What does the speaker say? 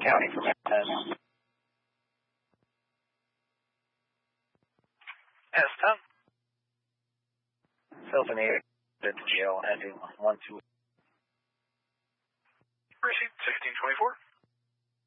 County for Montana. S10. Self-enated at the jail, heading 12. Receipt 1624.